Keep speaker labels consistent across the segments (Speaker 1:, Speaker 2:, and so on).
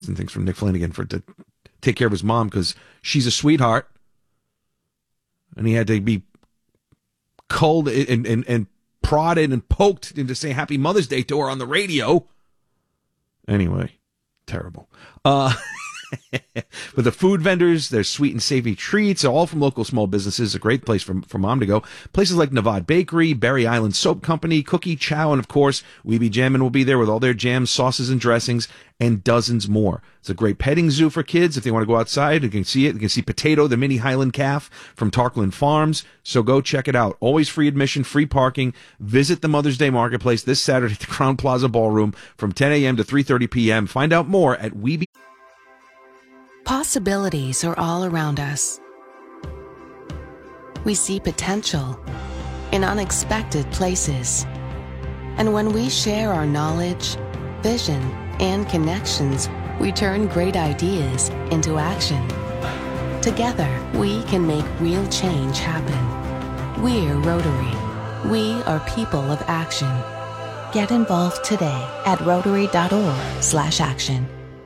Speaker 1: and things from Nick Flanagan to take care of his mom because she's a sweetheart. And he had to be culled and prodded and poked into saying Happy Mother's Day to her on the radio. Anyway, terrible. But the food vendors, there's sweet and savory treats, all from local small businesses. A great place for mom to go. Places like Navad Bakery, Berry Island Soap Company, Cookie Chow, and of course, Weeby Jammin' will be there with all their jams, sauces, and dressings, and dozens more. It's a great petting zoo for kids. If they want to go outside, you can see it. You can see Potato, the mini Highland calf from Tarkland Farms. So go check it out. Always free admission, free parking. Visit the Mother's Day Marketplace this Saturday at the Crown Plaza Ballroom from 10 a.m. to 3:30 p.m. Find out more at Weeby.
Speaker 2: Possibilities are all around us. We see potential in unexpected places. And when we share our knowledge, vision, and connections, we turn great ideas into action. Together, we can make real change happen. We're Rotary. We are people of action. Get involved today at Rotary.org/action.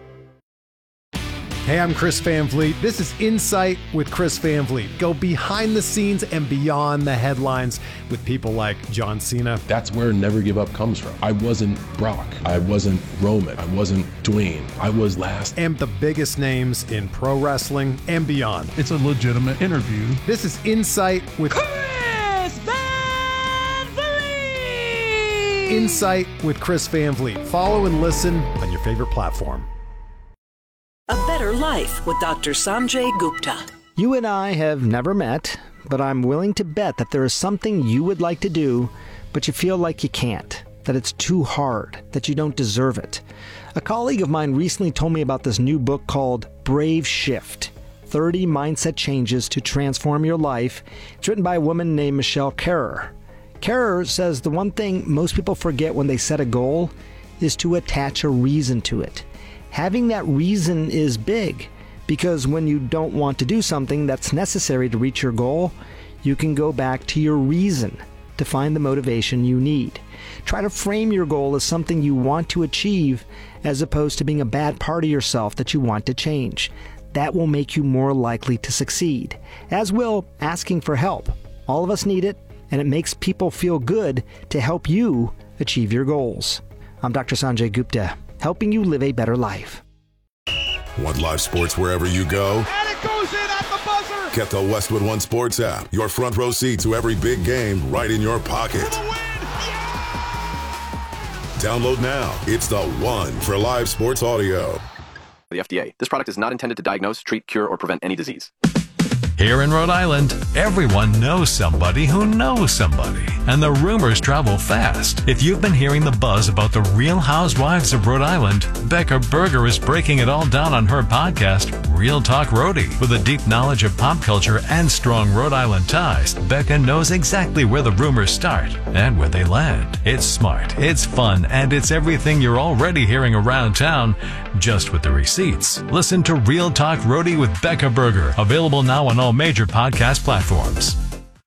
Speaker 3: Hey, I'm Chris Van Vliet. This is Insight with Chris Van Vliet. Go behind the scenes and beyond the headlines with people like John Cena.
Speaker 4: That's where Never Give Up comes from. I wasn't Brock. I wasn't Roman. I wasn't Dwayne. I was last.
Speaker 3: And the biggest names in pro wrestling and beyond.
Speaker 5: It's a legitimate interview.
Speaker 3: This is Insight with
Speaker 6: Chris Van Vliet.
Speaker 3: Insight with Chris Van Vliet. Follow and listen on your favorite platform.
Speaker 7: A Better Life with Dr. Sanjay Gupta.
Speaker 8: You and I have never met, but I'm willing to bet that there is something you would like to do, but you feel like you can't, that it's too hard, that you don't deserve it. A colleague of mine recently told me about this new book called Brave Shift, 30 Mindset Changes to Transform Your Life. It's written by a woman named Michelle Kerrer. Kerrer says the one thing most people forget when they set a goal is to attach a reason to it. Having that reason is big, because when you don't want to do something that's necessary to reach your goal, you can go back to your reason to find the motivation you need. Try to frame your goal as something you want to achieve, as opposed to being a bad part of yourself that you want to change. That will make you more likely to succeed, as will asking for help. All of us need it, and it makes people feel good to help you achieve your goals. I'm Dr. Sanjay Gupta, helping you live a better life.
Speaker 9: Want live sports wherever you go?
Speaker 6: And it goes in at the buzzer.
Speaker 9: Get the Westwood One Sports app. Your front row seat to every big game right in your pocket.
Speaker 6: For the win. Yeah.
Speaker 9: Download now. It's the one for live sports audio.
Speaker 10: The FDA. This product is not intended to diagnose, treat, cure, or prevent any disease.
Speaker 11: Here in Rhode Island, everyone knows somebody who knows somebody, and the rumors travel fast. If you've been hearing the buzz about the Real Housewives of Rhode Island, Becca Berger is breaking it all down on her podcast, Real Talk Rhody. With a deep knowledge of pop culture and strong Rhode Island ties, Becca knows exactly where the rumors start and where they land. It's smart, it's fun, and it's everything you're already hearing around town, just with the receipts. Listen to Real Talk Rhody with Becca Berger, available now on all major podcast platforms.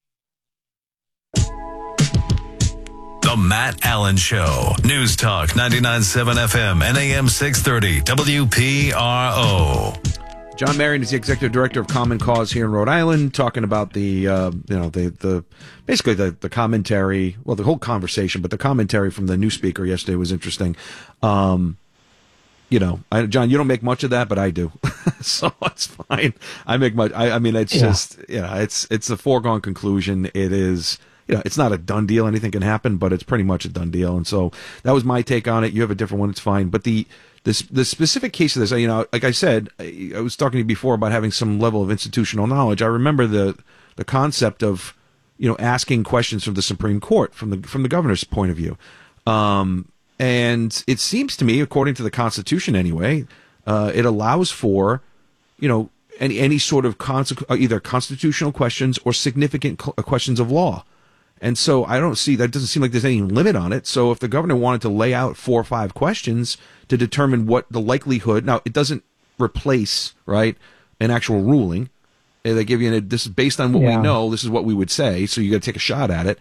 Speaker 11: The Matt Allen Show. News Talk 99.7 FM and AM 630 WPRO.
Speaker 1: John Marion is the executive director of Common Cause here in Rhode Island, talking about the basically the commentary, well, the whole conversation, but the commentary from the new speaker yesterday was interesting. John, you don't make much of that, but I do. So it's fine. I make much. I mean, it's just, it's a foregone conclusion. It is, it's not a done deal. Anything can happen, but it's pretty much a done deal. And so that was my take on it. You have a different one. It's fine. But the specific case of this, like I said, I was talking to you before about having some level of institutional knowledge. I remember the concept of, asking questions from the Supreme Court, from the governor's point of view. And it seems to me, according to the Constitution anyway, it allows for, any sort of either constitutional questions or significant questions of law. And so that doesn't seem like there's any limit on it. So if the governor wanted to lay out 4 or 5 questions to determine what the likelihood, now it doesn't replace, right, an actual ruling. They give you, this is based on what we know, this is what we would say, so you got to take a shot at it.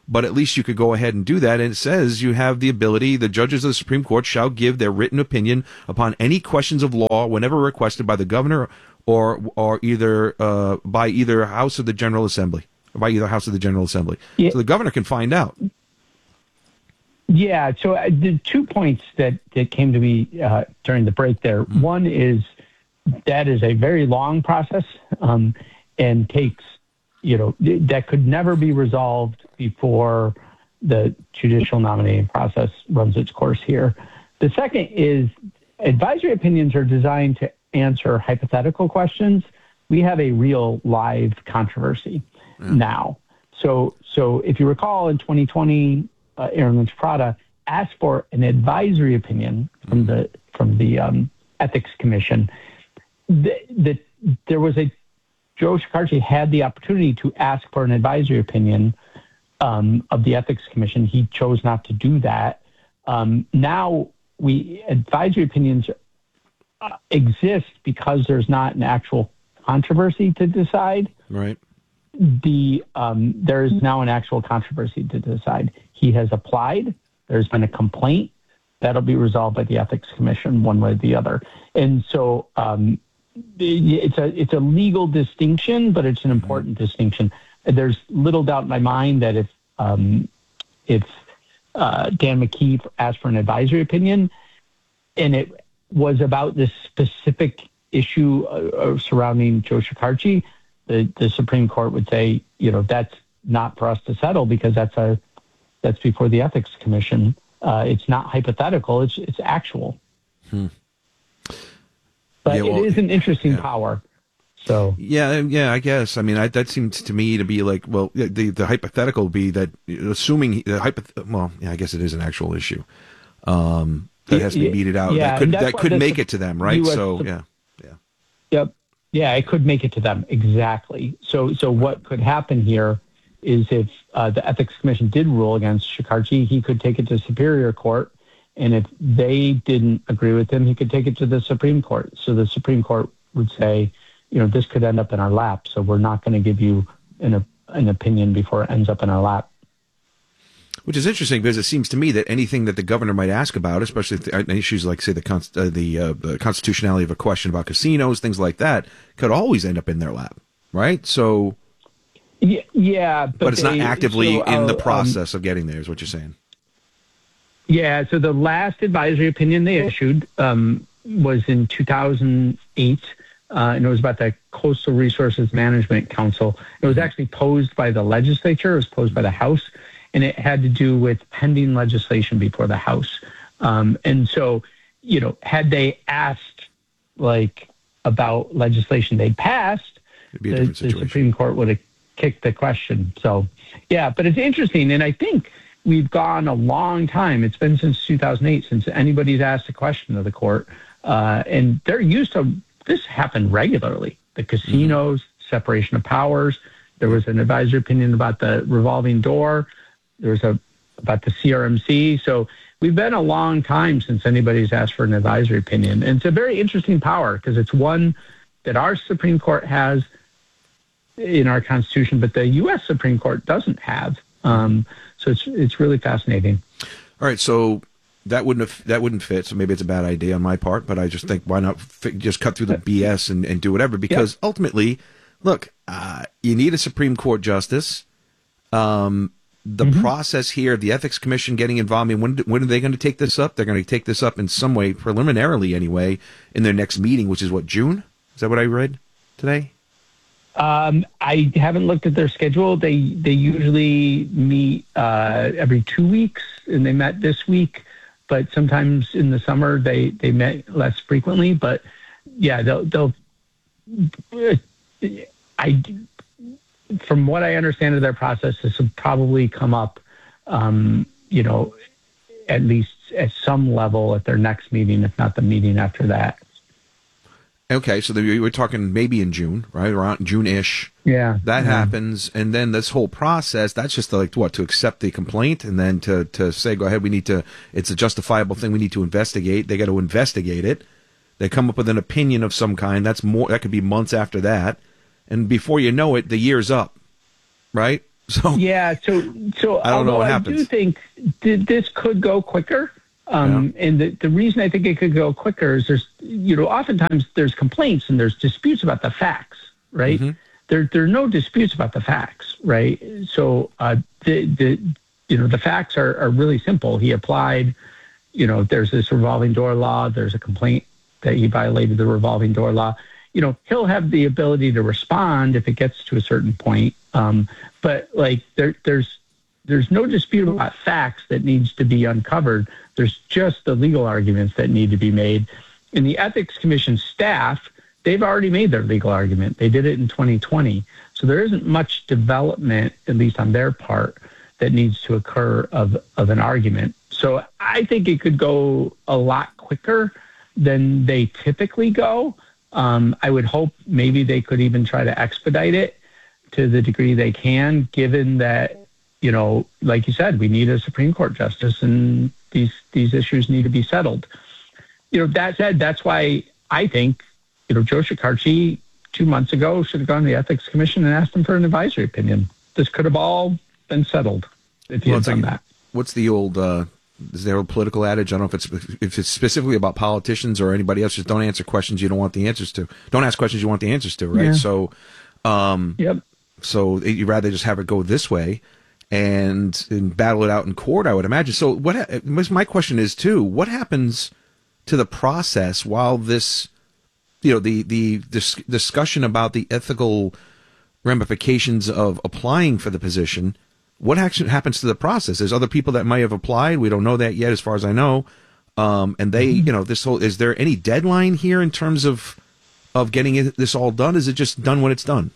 Speaker 1: but at least you could go ahead and do that. And it says you have the ability, the judges of the Supreme Court shall give their written opinion upon any questions of law whenever requested by the governor or either by either House of the General Assembly. By either House of the General Assembly. Yeah. So the governor can find out.
Speaker 5: Yeah, so the 2 points that came to me during the break there. One is that is a very long process and takes, that could never be resolved before the judicial nominating process runs its course here. The second is advisory opinions are designed to answer hypothetical questions. We have a real live controversy now. So if you recall in 2020, Aaron Lynch Prada asked for an advisory opinion from the Ethics Commission. There was Joe Shekarchi had the opportunity to ask for an advisory opinion of the Ethics Commission. He chose not to do that. Now advisory opinions exist because there's not an actual controversy to decide.
Speaker 1: Right.
Speaker 5: There is now an actual controversy to decide. He has applied. There's been a complaint that'll be resolved by the Ethics Commission one way or the other. And so it's a legal distinction, but it's an important distinction. There's little doubt in my mind that if Dan McKee asked for an advisory opinion and it was about this specific issue surrounding Joe Shekarchi, the Supreme Court would say, that's not for us to settle because that's before the Ethics Commission. It's not hypothetical; it's actual. But it is an interesting power. So
Speaker 1: yeah, I guess. I mean, that seems to me to be like, well, the hypothetical would be that assuming I guess it is an actual issue that has to be meted out.
Speaker 5: Yeah,
Speaker 1: that could make it to them, right?
Speaker 5: Yep. Yeah, it could make it to them. Exactly. So what could happen here is if the Ethics Commission did rule against Shekarchi, he could take it to Superior Court. And if they didn't agree with him, he could take it to the Supreme Court. So the Supreme Court would say, this could end up in our lap. So we're not going to give you an opinion before it ends up in our lap.
Speaker 1: Which is interesting because it seems to me that anything that the governor might ask about, especially issues like, say, the constitutionality of a question about casinos, things like that, could always end up in their lap, right? So,
Speaker 5: yeah,
Speaker 1: but it's not actively in the process of getting there, is what you're saying.
Speaker 5: Yeah. So the last advisory opinion they issued was in 2008, and it was about the Coastal Resources Management Council. It was actually posed by the legislature. It was posed by the House. And it had to do with pending legislation before the House. And so, had they asked about legislation they passed, the Supreme Court would have kicked the question. So, yeah, but it's interesting. And I think we've gone a long time. It's been since 2008 since anybody's asked a question of the court. And they're used to this happen regularly. The casinos, separation of powers. There was an advisory opinion about the revolving door. There was about the CRMC. So we've been a long time since anybody's asked for an advisory opinion. And it's a very interesting power because it's one that our Supreme Court has in our Constitution, but the U.S. Supreme Court doesn't have. So it's really fascinating.
Speaker 1: All right, so that wouldn't fit. So maybe it's a bad idea on my part, but I just think why not just cut through the BS and do whatever? Because ultimately, look, you need a Supreme Court justice. The process here, the Ethics Commission getting involved, I mean, when are they going to take this up? They're going to take this up in some way, preliminarily anyway, in their next meeting, which is what, June? Is that what I read today?
Speaker 5: I haven't looked at their schedule. They usually meet every 2 weeks, and they met this week. But sometimes in the summer, they met less frequently. But, yeah, from what I understand of their process, this will probably come up, at least at some level at their next meeting, if not the meeting after that.
Speaker 1: Okay, so we're talking maybe in June, right? Around June-ish.
Speaker 5: Yeah.
Speaker 1: That happens, and then this whole process, that's just to accept the complaint and then to say, go ahead, it's a justifiable thing, we need to investigate. They got to investigate it. They come up with an opinion of some kind. That could be months after that. And before you know it, the year's up, right? So
Speaker 5: yeah, so
Speaker 1: I don't know what happens.
Speaker 5: I do think this could go quicker. And the reason I think it could go quicker is there's, oftentimes there's complaints and there's disputes about the facts, right? Mm-hmm. There are no disputes about the facts, right? So the facts are really simple. He applied, there's this revolving door law. There's a complaint that he violated the revolving door law. He'll have the ability to respond if it gets to a certain point. But like there's no dispute about facts that needs to be uncovered. There's just the legal arguments that need to be made. And the Ethics Commission staff, they've already made their legal argument. They did it in 2020. So there isn't much development, at least on their part, that needs to occur of an argument. So I think it could go a lot quicker than they typically go. I would hope maybe they could even try to expedite it to the degree they can, given that, like you said, we need a Supreme Court justice and these issues need to be settled. That said, that's why I think, Joe Shekarchi 2 months ago should have gone to the Ethics Commission and asked them for an advisory opinion. This could have all been settled if he had done that.
Speaker 1: What's the old, is there a political adage? I don't know if it's specifically about politicians or anybody else. Just don't answer questions you don't want the answers to. Don't ask questions you want the answers to, right? Yeah. So,
Speaker 5: yep.
Speaker 1: So you'd rather just have it go this way and battle it out in court, I would imagine. So my question is too, what happens to the process while this, the discussion about the ethical ramifications of applying for the position, what actually happens to the process? There's other people that might have applied. We don't know that yet, as far as I know. And they, is there any deadline here in terms of getting this all done? Is it just done when it's done?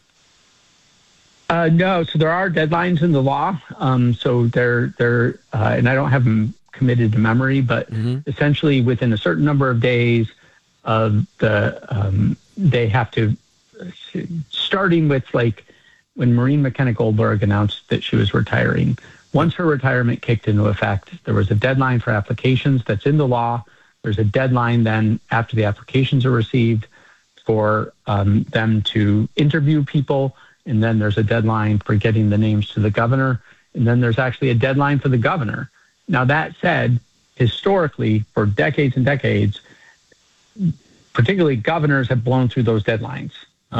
Speaker 5: No, so there are deadlines in the law. So they're and I don't have them committed to memory, but essentially within a certain number of days of they have to, starting with like when Maureen McKenna Goldberg announced that she was retiring. Once her retirement kicked into effect, there was a deadline for applications that's in the law. There's a deadline then after the applications are received for them to interview people. And then there's a deadline for getting the names to the governor. And then there's actually a deadline for the governor. Now, that said, historically, for decades and decades, particularly governors have blown through those deadlines.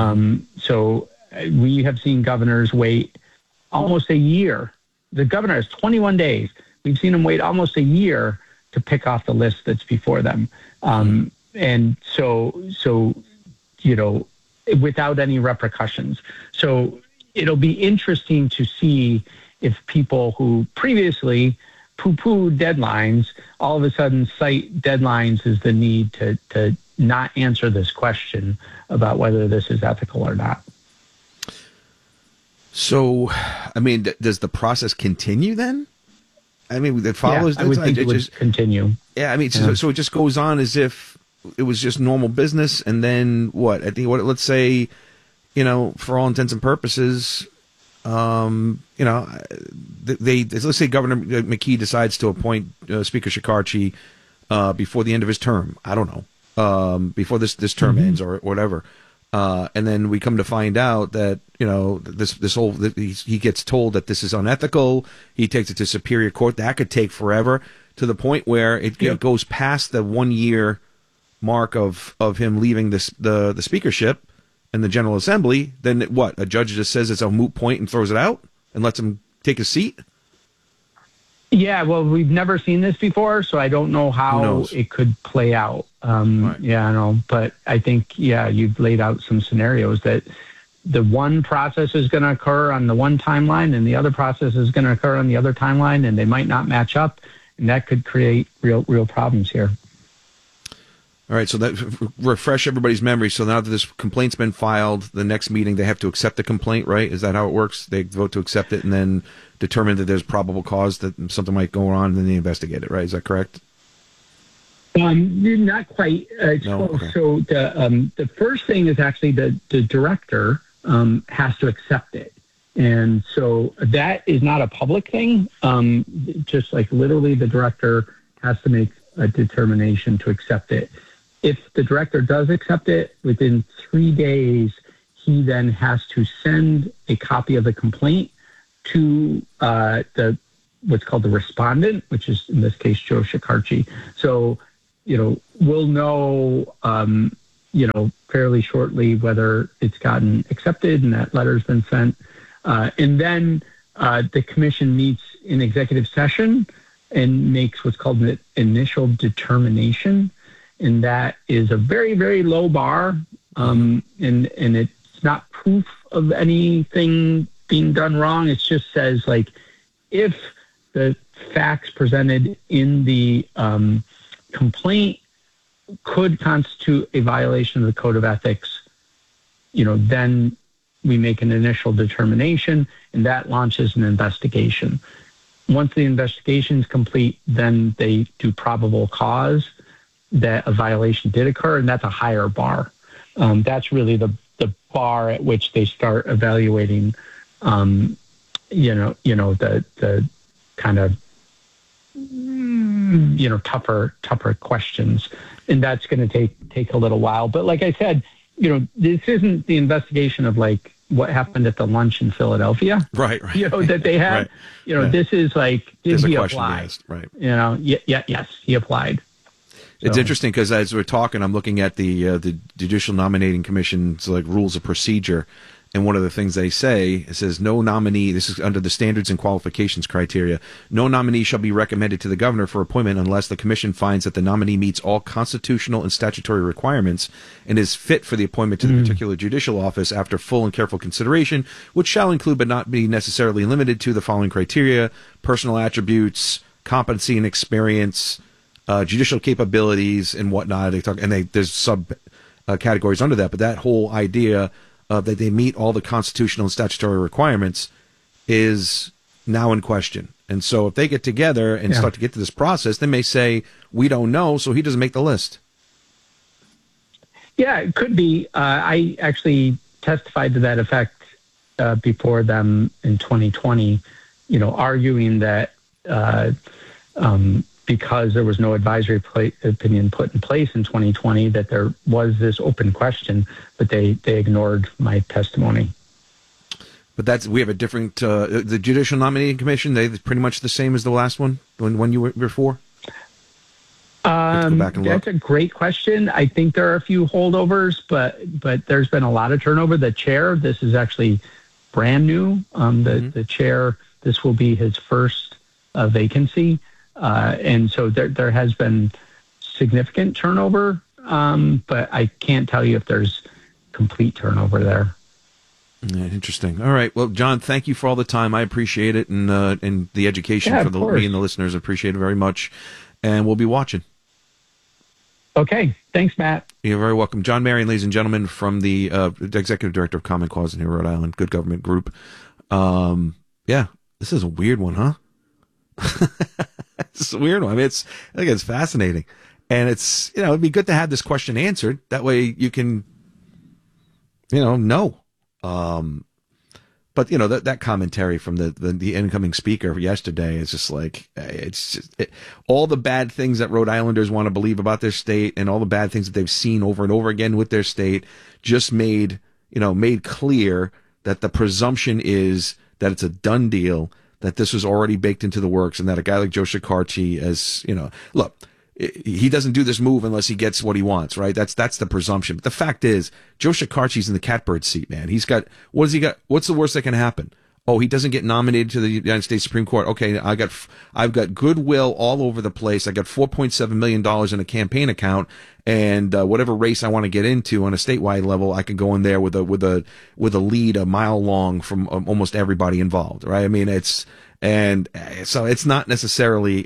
Speaker 5: So we have seen governors wait almost a year. The governor has 21 days. We've seen them wait almost a year to pick off the list that's before them. And so, without any repercussions. So it'll be interesting to see if people who previously poo-pooed deadlines all of a sudden cite deadlines as the need to not answer this question about whether this is ethical or not.
Speaker 1: So, I mean, does the process continue then? I mean, it follows.
Speaker 5: Yeah, I would think it would continue.
Speaker 1: Yeah, I mean, so it just goes on as if it was just normal business, and then what? I think let's say, for all intents and purposes, let's say Governor McKee decides to appoint Speaker Shekarchi before the end of his term. I don't know, before this term ends or whatever. And then we come to find out that he gets told that this is unethical. He takes it to Superior Court. That could take forever, to the point where it goes past the 1 year mark of him leaving the speakership and the General Assembly. Then what? A judge just says it's a moot point and throws it out and lets him take a seat?
Speaker 5: Yeah, well, we've never seen this before, so I don't know how it could play out. Right. Yeah, I know, but I think, you've laid out some scenarios that the one process is going to occur on the one timeline and the other process is going to occur on the other timeline, and they might not match up, and that could create real problems here.
Speaker 1: All right, so that refresh everybody's memory. So now that this complaint's been filed, the next meeting they have to accept the complaint, right? Is that how it works? They vote to accept it and then determine that there's probable cause that something might go on, and then they investigate it, right? Is that correct?
Speaker 5: Not quite.
Speaker 1: No? Okay.
Speaker 5: So the first thing is actually the director has to accept it. And so that is not a public thing. Just like literally the director has to make a determination to accept it. If the director does accept it, within 3 days, he then has to send a copy of the complaint to what's called the respondent, which is in this case Joe Shekarchi. So, we'll know, fairly shortly whether it's gotten accepted and that letter's been sent. And then the commission meets in executive session and makes what's called an initial determination. And that is a very, very low bar. And it's not proof of anything being done wrong. It just says, like, if the facts presented in the complaint could constitute a violation of the code of ethics, then we make an initial determination, and that launches an investigation. Once the investigation is complete, then they do probable cause that a violation did occur, and that's a higher bar. That's really the bar at which they start evaluating, the kind of, tougher questions. And that's going to take a little while. But like I said, this isn't the investigation of like what happened at the lunch in Philadelphia.
Speaker 1: Right.
Speaker 5: That they had.
Speaker 1: Right.
Speaker 5: This is like, did he apply?
Speaker 1: Right.
Speaker 5: Yes, he applied.
Speaker 1: It's interesting because as we're talking, I'm looking at the Judicial Nominating Commission's like rules of procedure, and one of the things they say, it says no nominee. This is under the standards and qualifications criteria. No nominee shall be recommended to the governor for appointment unless the commission finds that the nominee meets all constitutional and statutory requirements and is fit for the appointment to the particular judicial office after full and careful consideration, which shall include but not be necessarily limited to the following criteria: personal attributes, competency and experience, judicial capabilities, and whatnot. There's sub categories under that, but that whole idea that they meet all the constitutional and statutory requirements is now in question. And so if they get together and start to get to this process, they may say, we don't know, so he doesn't make the list.
Speaker 5: Yeah, it could be. I actually testified to that effect before them in 2020, arguing that because there was no advisory opinion put in place in 2020, that there was this open question, but they ignored my testimony.
Speaker 1: But we have a different, the Judicial Nominating Commission, they're pretty much the same as the last one, when you were before?
Speaker 5: That's a great question. I think there are a few holdovers, but there's been a lot of turnover. The chair, this is actually brand new. The chair, this will be his first vacancy. And so there has been significant turnover, but I can't tell you if there's complete turnover there.
Speaker 1: Yeah, interesting. All right. Well, John, thank you for all the time. I appreciate it, and the education for me and the listeners. Appreciate it very much. And we'll be watching.
Speaker 5: Okay. Thanks, Matt.
Speaker 1: You're very welcome. John Marion, ladies and gentlemen, from the Executive Director of Common Cause in Rhode Island, Good Government Group. This is a weird one, huh? It's a weird one. I think it's fascinating. And it's, it'd be good to have this question answered. That way you can, know. But that commentary from the incoming speaker yesterday is just like, all the bad things that Rhode Islanders want to believe about their state and all the bad things that they've seen over and over again with their state just made clear that the presumption is that it's a done deal, that this was already baked into the works, and that a guy like Joe Shekarchi, look, he doesn't do this move unless he gets what he wants, right? That's the presumption. But the fact is, Joe Shekarchi's in the catbird seat, man. What's the worst that can happen? Oh, he doesn't get nominated to the United States Supreme Court. Okay, I've got goodwill all over the place. I got $4.7 million in a campaign account, and whatever race I want to get into on a statewide level, I can go in there with a lead a mile long from almost everybody involved, right? I mean, so it's not necessarily.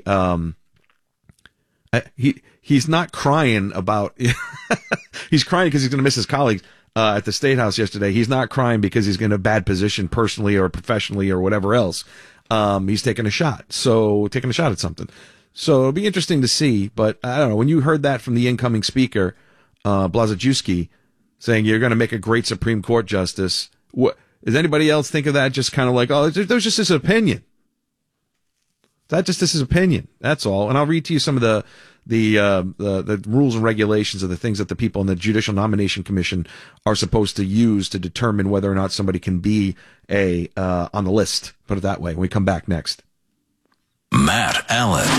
Speaker 1: He's not crying about. He's crying because he's going to miss his colleagues. At the State House yesterday, he's not crying because he's in a bad position personally or professionally or whatever else. He's taking a shot at something. So it'll be interesting to see. But I don't know, when you heard that from the incoming speaker, Blazajewski, saying you're going to make a great Supreme Court justice, does anybody else think of that just kind of like, oh, there's just this opinion? This is opinion. That's all. And I'll read to you some of the rules and regulations of the things that the people in the Judicial Nomination Commission are supposed to use to determine whether or not somebody can be on the list. Put it that way. When we come back next.
Speaker 11: Matt Allen.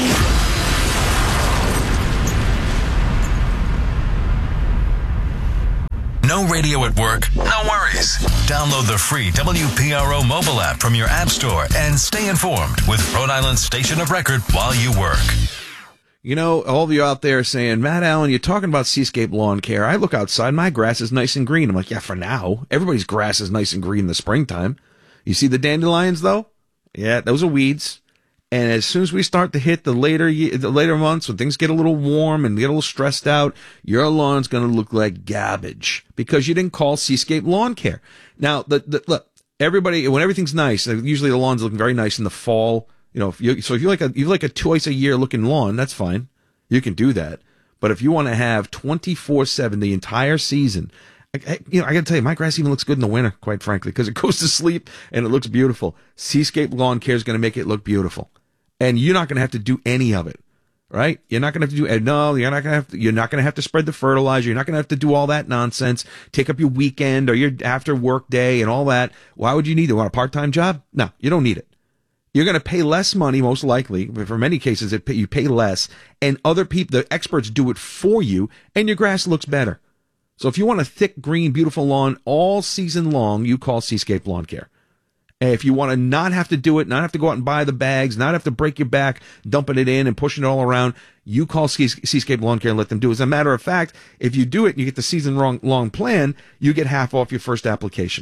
Speaker 11: No radio at work? No worries. Download the free WPRO mobile app from your app store and stay informed with Rhode Island's station of record while you work.
Speaker 1: You know, all of you out there saying, Matt Allen, you're talking about Seascape Lawn Care. I look outside, my grass is nice and green. I'm like, yeah, for now. Everybody's grass is nice and green in the springtime. You see the dandelions, though? Yeah, those are weeds. And as soon as we start to hit the later months, when things get a little warm and get a little stressed out, your lawn's going to look like garbage because you didn't call Seascape Lawn Care. Now, look, everybody, when everything's nice, usually the lawn's looking very nice in the fall. You know, if you like a twice a year looking lawn, that's fine. You can do that. But if you want to have 24/7 the entire season, I got to tell you, my grass even looks good in the winter, quite frankly, because it goes to sleep and it looks beautiful. Seascape Lawn Care is going to make it look beautiful. And you're not going to have to do any of it, right? You're not going to have to do, no, you're not going to have to spread the fertilizer. You're not going to have to do all that nonsense, take up your weekend or your after work day and all that. Why would you need it? Want a part-time job? No, you don't need it. You're going to pay less money, most likely. But for many cases, you pay less. And other people, the experts do it for you, and your grass looks better. So if you want a thick, green, beautiful lawn all season long, you call Seascape Lawn Care. And if you want to not have to do it, not have to go out and buy the bags, not have to break your back dumping it in and pushing it all around, you call Seascape Lawn Care and let them do it. As a matter of fact, if you do it and you get the season-long plan, you get half off your first application.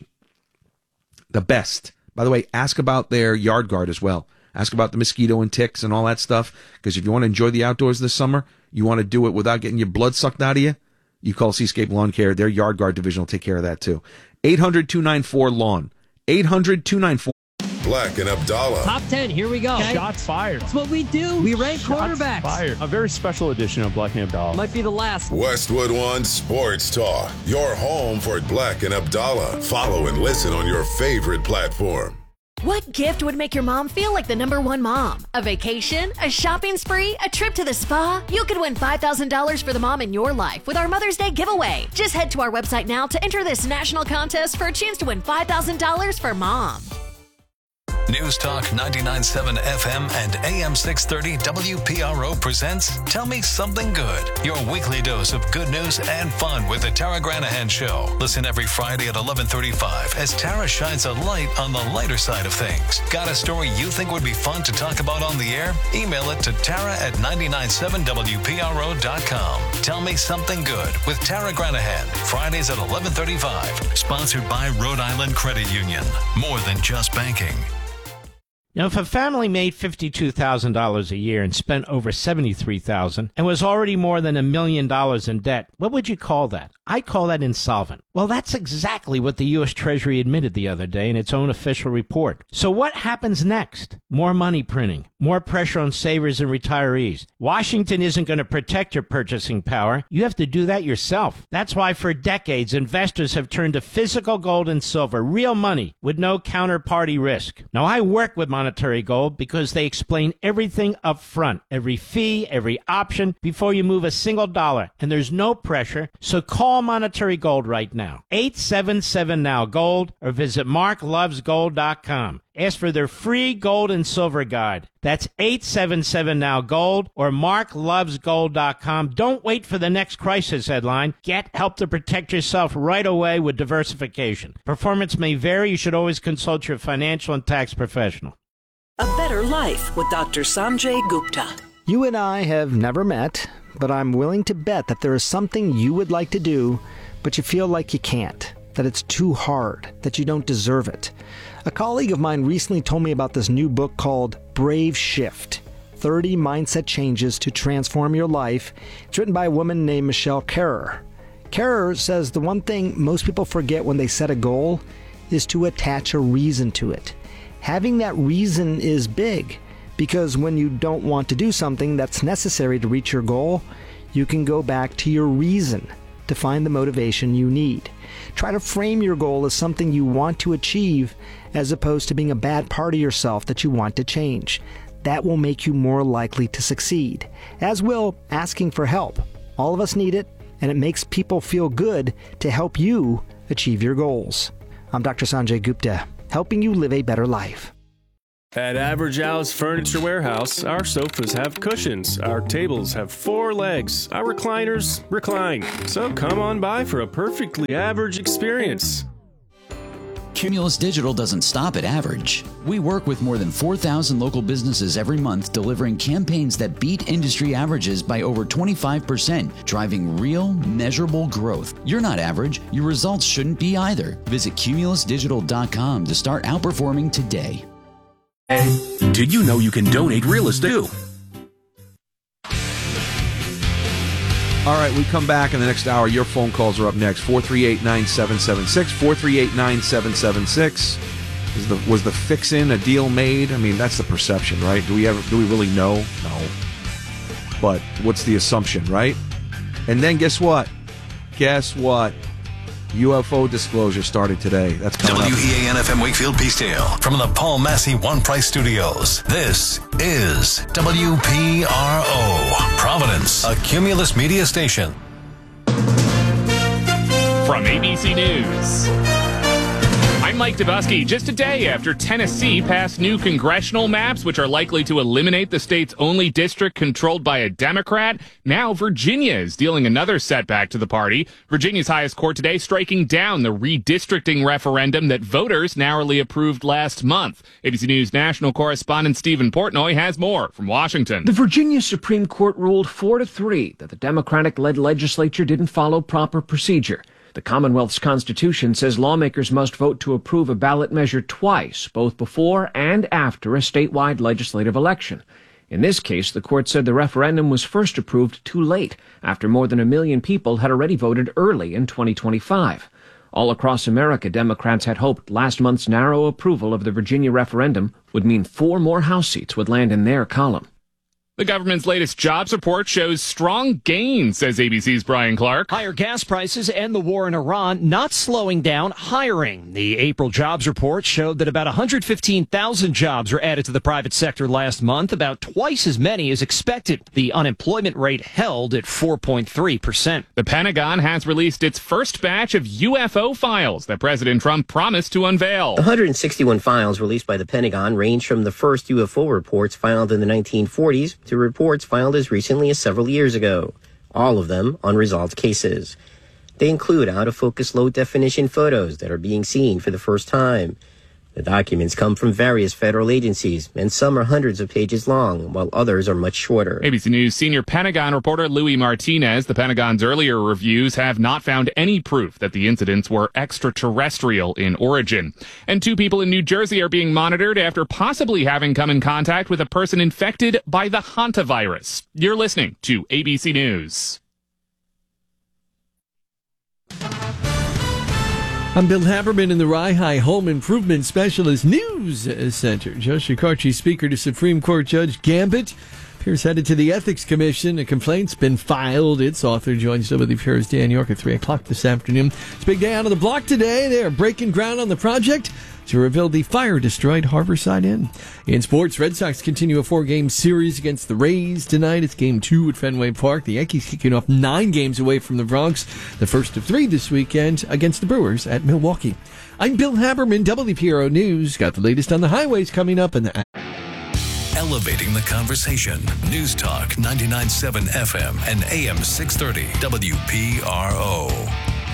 Speaker 1: The best. By the way, ask about their yard guard as well. Ask about the mosquito and ticks and all that stuff, because if you want to enjoy the outdoors this summer, you want to do it without getting your blood sucked out of you, you call Seascape Lawn Care. Their yard guard division will take care of that too. 800-294-LAWN. 800-294.
Speaker 9: Black and Abdallah.
Speaker 12: Top 10, here we go.
Speaker 13: Okay. Shots fired.
Speaker 12: That's what we do. We rank quarterbacks.
Speaker 13: Fired. A very special edition of Black and Abdallah.
Speaker 12: Might be the last.
Speaker 9: Westwood One Sports Talk. Your home for Black and Abdallah. Follow and listen on your favorite platform.
Speaker 14: What gift would make your mom feel like the #1 mom? A vacation? A shopping spree? A trip to the spa? You could win $5,000 for the mom in your life with our Mother's Day giveaway. Just head to our website now to enter this national contest for a chance to win $5,000 for mom.
Speaker 11: News Talk 99.7 FM and AM 630 WPRO presents Tell Me Something Good, your weekly dose of good news and fun with the Tara Granahan Show. Listen every Friday at 11:35 as Tara shines a light on the lighter side of things. Got a story you think would be fun to talk about on the air? Email it to tara@997wpro.com. Tell Me Something Good with Tara Granahan, Fridays at 11:35. Sponsored by Rhode Island Credit Union. More than just banking.
Speaker 15: Now, if a family made $52,000 a year and spent over $73,000 and was already more than $1 million in debt, what would you call that? I call that insolvent. Well, that's exactly what the U.S. Treasury admitted the other day in its own official report. So what happens next? More money printing, more pressure on savers and retirees. Washington isn't going to protect your purchasing power. You have to do that yourself. That's why for decades, investors have turned to physical gold and silver, real money with no counterparty risk. Now, I work with Monetary Gold because they explain everything up front, every fee, every option, before you move a single dollar. And there's no pressure, so call Monetary Gold right now. 877-NOW-GOLD or visit marklovesgold.com. Ask for their free gold and silver guide. That's 877-NOW-GOLD or marklovesgold.com. Don't wait for the next crisis headline. Get help to protect yourself right away with diversification. Performance may vary. You should always consult your financial and tax professional.
Speaker 7: A Better Life with Dr. Sanjay Gupta.
Speaker 8: You and I have never met, but I'm willing to bet that there is something you would like to do, but you feel like you can't, that it's too hard, that you don't deserve it. A colleague of mine recently told me about this new book called Brave Shift, 30 Mindset Changes to Transform Your Life. It's written by a woman named Michelle Kerrer. Kerrer says the one thing most people forget when they set a goal is to attach a reason to it. Having that reason is big, because when you don't want to do something that's necessary to reach your goal, you can go back to your reason to find the motivation you need. Try to frame your goal as something you want to achieve as opposed to being a bad part of yourself that you want to change. that will make you more likely to succeed, as will asking for help. All of us need it, and it makes people feel good to help you achieve your goals. I'm Dr. Sanjay Gupta, helping you live a better life.
Speaker 16: At Average Al's Furniture Warehouse, our sofas have cushions, our tables have 4 legs, our recliners recline. So come on by for a perfectly average experience.
Speaker 17: Cumulus Digital doesn't stop at average. We work with more than 4,000 local businesses every month, delivering campaigns that beat industry averages by over 25%, driving real, measurable growth. You're not average. Your results shouldn't be either. Visit cumulusdigital.com to start outperforming today.
Speaker 18: Did you know you can donate real estate?
Speaker 1: All right, we come back in the next hour. Your phone calls are up next. 438-9776, 438-9776. Was the fix-in a deal made? I mean, that's the perception, right? Do we really know? No. But what's the assumption, right? And then guess what? UFO disclosure started today. That's coming up.
Speaker 11: WEAN-FM Wakefield Peacedale from the Paul Massey One Price Studios. This is WPRO, Providence, a Cumulus media station.
Speaker 19: From ABC News, I'm Mike Dubusky. Just a day after Tennessee passed new congressional maps, which are likely to eliminate the state's only district controlled by a Democrat, now Virginia is dealing another setback to the party. Virginia's highest court today striking down the redistricting referendum that voters narrowly approved last month. ABC News national correspondent Stephen Portnoy has more from Washington.
Speaker 20: The Virginia Supreme Court ruled 4-3 that the Democratic-led legislature didn't follow proper procedure. The Commonwealth's Constitution says lawmakers must vote to approve a ballot measure twice, both before and after a statewide legislative election. In this case, the court said the referendum was first approved too late, after more than 1 million people had already voted early in 2025. All across America, Democrats had hoped last month's narrow approval of the Virginia referendum would mean 4 more House seats would land in their column.
Speaker 19: The government's latest jobs report shows strong gains, says ABC's Brian Clark.
Speaker 21: Higher gas prices and the war in Iran not slowing down hiring. The April jobs report showed that about 115,000 jobs were added to the private sector last month, about twice as many as expected. The unemployment rate held at 4.3%.
Speaker 19: The Pentagon has released its first batch of UFO files that President Trump promised to unveil.
Speaker 22: 161 files released by the Pentagon range from the first UFO reports filed in the 1940s to reports filed as recently as several years ago, all of them unresolved cases. They include out-of-focus low-definition photos that are being seen for the first time. The documents come from various federal agencies, and some are hundreds of pages long, while others are much shorter.
Speaker 19: ABC News senior Pentagon reporter Louis Martinez, the Pentagon's earlier reviews have not found any proof that the incidents were extraterrestrial in origin. And 2 people in New Jersey are being monitored after possibly having come in contact with a person infected by the hantavirus. You're listening to ABC News.
Speaker 23: I'm Bill Haberman in the Rye Home Improvement Specialist News Center. Joe Shekarchi, Speaker to Supreme Court Judge Gambit, appears headed to the Ethics Commission. A complaint's been filed. Its author joins WPR's Dan York at 3 o'clock this afternoon. It's a big day out on the block today. They are breaking ground on the project to rebuild the fire-destroyed Harborside Inn. In sports, Red Sox continue a 4-game series against the Rays tonight. It's Game 2 at Fenway Park. The Yankees kicking off 9 games away from the Bronx, the first of 3 this weekend against the Brewers at Milwaukee. I'm Bill Haberman, WPRO News. Got the latest on the highways coming up.
Speaker 11: Elevating the conversation. News Talk 99.7 FM and AM 630 WPRO.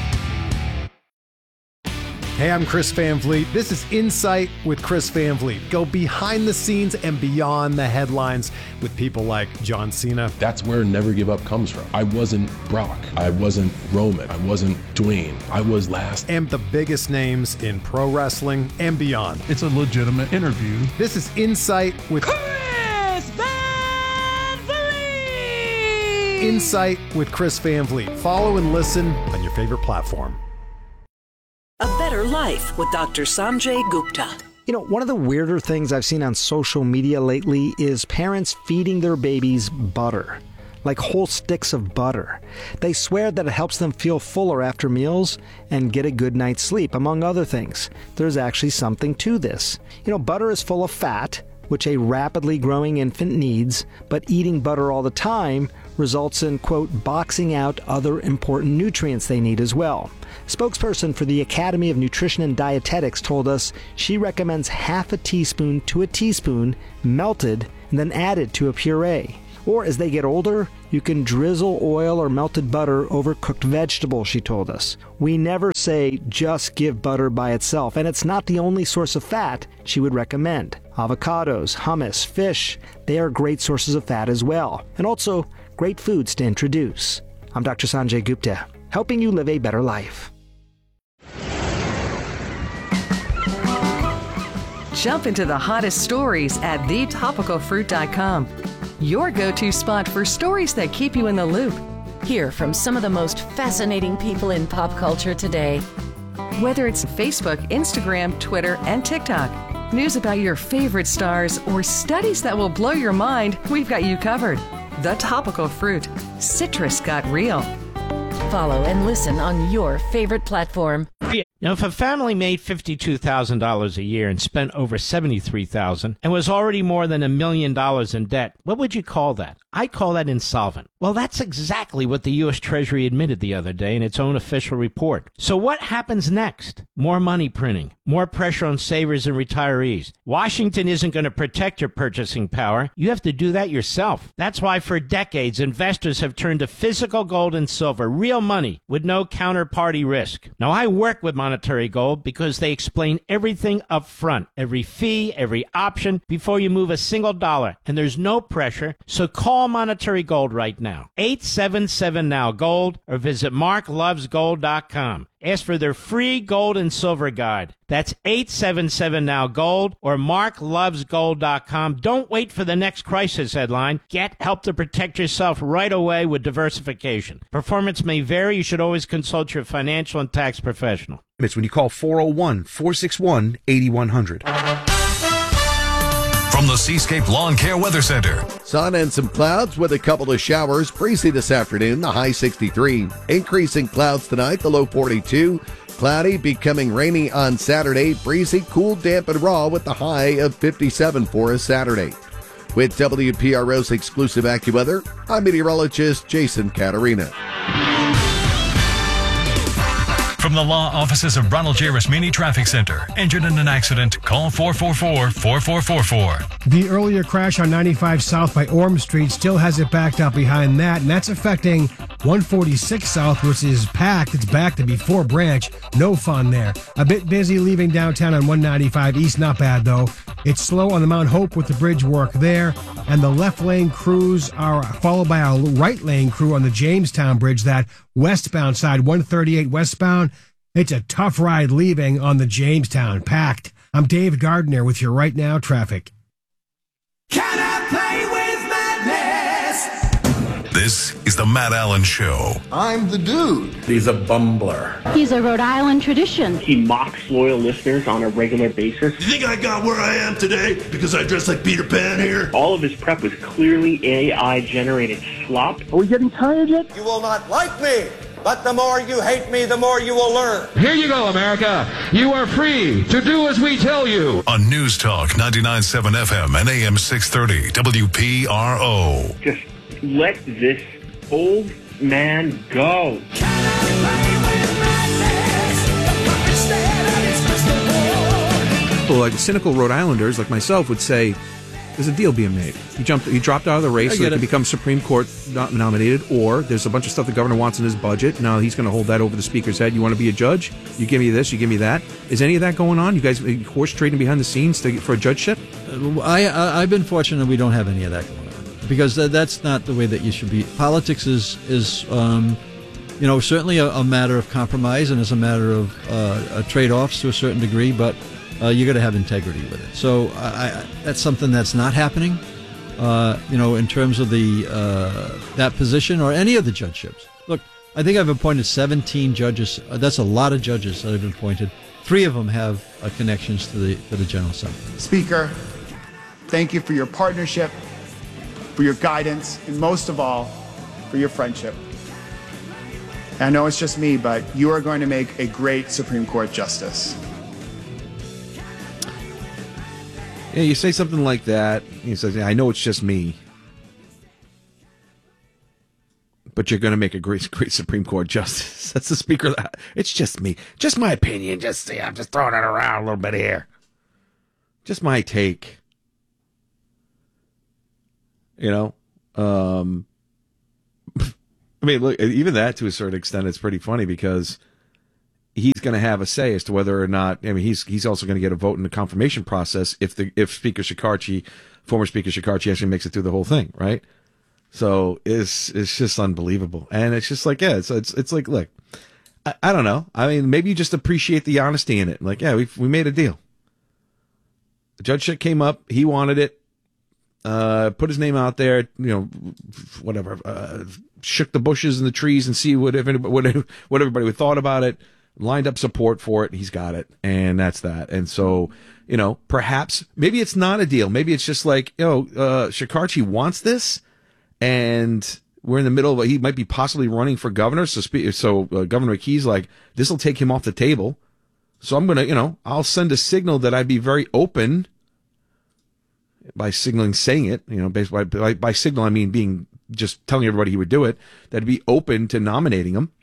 Speaker 3: Hey, I'm Chris Van Vliet. This is Insight with Chris Van Vliet. Go behind the scenes and beyond the headlines with people like John Cena.
Speaker 4: That's where Never Give Up comes from. I wasn't Brock. I wasn't Roman. I wasn't Dwayne. I was last.
Speaker 3: And the biggest names in pro wrestling and beyond.
Speaker 24: It's a legitimate interview.
Speaker 3: This is Insight with
Speaker 6: Chris Van Vliet.
Speaker 3: Insight with Chris Van Vliet. Follow and listen on your favorite platform.
Speaker 7: A Better Life with Dr. Sanjay Gupta.
Speaker 8: You know, one of the weirder things I've seen on social media lately is parents feeding their babies butter, like whole sticks of butter. They swear that it helps them feel fuller after meals and get a good night's sleep, among other things. There's actually something to this. You know, butter is full of fat, which a rapidly growing infant needs, but eating butter all the time results in, quote, boxing out other important nutrients they need as well. Spokesperson for the Academy of Nutrition and Dietetics told us she recommends half a teaspoon to a teaspoon melted and then added to a puree. Or as they get older, you can drizzle oil or melted butter over cooked vegetables, she told us. We never say just give butter by itself, and it's not the only source of fat she would recommend. Avocados, hummus, fish, they are great sources of fat as well, and also great foods to introduce. I'm Dr. Sanjay Gupta, helping you live a better life.
Speaker 2: Jump into the hottest stories at thetopicalfruit.com. Your go-to spot for stories that keep you in the loop.
Speaker 5: Hear from some of the most fascinating people in pop culture today.
Speaker 2: Whether it's Facebook, Instagram, Twitter, and TikTok, news about your favorite stars, or studies that will blow your mind, we've got you covered. The Topical Fruit. Citrus got real.
Speaker 5: Follow and listen on your favorite platform.
Speaker 15: Now, if a family made $52,000 a year and spent over $73,000 and was already more than $1 million in debt, what would you call that? I call that insolvent. Well, that's exactly what the U.S. Treasury admitted the other day in its own official report. So what happens next? More money printing, more pressure on savers and retirees. Washington isn't going to protect your purchasing power. You have to do that yourself. That's why for decades, investors have turned to physical gold and silver, real money with no counterparty risk. Now, I work with Monetary Gold because they explain everything up front, every fee, every option before you move a single dollar, and there's no pressure. So call Monetary Gold right now, 877-NOW-GOLD, or visit marklovesgold.com. Ask for their free gold and silver guide. That's 877-NOW-GOLD or marklovesgold.com. Don't wait for the next crisis headline. Get help to protect yourself right away with diversification. Performance may vary. You should always consult your financial and tax professional.
Speaker 1: It's when you call 401-461-8100.
Speaker 11: From the Seascape Lawn Care Weather Center.
Speaker 10: Sun and some clouds with a couple of showers. Breezy this afternoon, the high 63. Increasing clouds tonight, the low 42. Cloudy, becoming rainy on Saturday. Breezy, cool, damp, and raw with the high of 57 for us Saturday. With WPRO's exclusive AccuWeather, I'm meteorologist Jason Caterina.
Speaker 11: From the law offices of Ronald J. Rasmini Traffic Center. Injured in an accident? Call 444-4444.
Speaker 24: The earlier crash on 95 South by Orm Street still has it backed up behind that, and that's affecting 146 South, which is packed. It's back to before Branch. No fun there. A bit busy leaving downtown on 195 East. Not bad, though. It's slow on the Mount Hope with the bridge work there, and the left lane crews are followed by a right lane crew on the Jamestown Bridge, that westbound side, 138 westbound. It's a tough ride leaving on the Jamestown, packed. I'm Dave Gardner with your Right Now traffic.
Speaker 6: Can I play with madness?
Speaker 11: This is the Matt Allen Show.
Speaker 25: I'm the dude.
Speaker 26: He's a bumbler.
Speaker 27: He's a Rhode Island tradition.
Speaker 28: He mocks loyal listeners on a regular basis.
Speaker 25: You think I got where I am today because I dress like Peter Pan here?
Speaker 28: All of his prep was clearly AI-generated slop.
Speaker 25: Are we getting tired yet?
Speaker 29: You will not like me, but the more you hate me, the more you will learn.
Speaker 30: Here you go, America. You are free to do as we tell you.
Speaker 11: On News Talk 99.7 FM and AM 630 WPRO.
Speaker 28: Just let this old man go.
Speaker 1: People like cynical Rhode Islanders like myself would say, there's a deal being made. He dropped out of the race so he can become Supreme Court nominated, or there's a bunch of stuff the governor wants in his budget. Now he's going to hold that over the speaker's head. You want to be a judge? You give me this, you give me that. Is any of that going on? You guys horse trading behind the scenes for a judgeship?
Speaker 23: I've been fortunate we don't have any of that going on, because that's not the way that you should be. Politics is certainly a matter of compromise, and it's a matter of trade-offs to a certain degree, but you got to have integrity with it. So that's something that's not happening, in terms of that position or any of the judgeships. Look, I think I've appointed 17 judges. That's a lot of judges that I've appointed. 3 of them have connections to the General Assembly.
Speaker 31: Speaker, thank you for your partnership, for your guidance, and most of all, for your friendship. And I know it's just me, but you are going to make a great Supreme Court justice.
Speaker 1: Yeah, you say something like that. He says, I know it's just me. But you're going to make a great Supreme Court justice. That's the Speaker. It's just me. Just my opinion. I'm just throwing it around a little bit here. Just my take. You know? I mean, look, even that to a certain extent, it's pretty funny because he's going to have a say as to whether or not. I mean, he's also going to get a vote in the confirmation process if Speaker Shekarchi, former Speaker Shekarchi, actually makes it through the whole thing, right? So it's just unbelievable, and it's just like, yeah, it's like, look, I don't know. I mean, maybe you just appreciate the honesty in it. Like, yeah, we made a deal. The judge shit came up. He wanted it. Put his name out there. You know, whatever. Shook the bushes and the trees and see what everybody thought about it. Lined up support for it. He's got it, and that's that. And so, you know, perhaps maybe it's not a deal. Maybe it's just like, Shekarchi wants this. And we're in the middle of he might be possibly running for governor. So Governor McKee's like, this will take him off the table. So I'm going to, I'll send a signal that I'd be very open by saying it, by signal, I mean, just telling everybody he would do it, that'd be open to nominating him.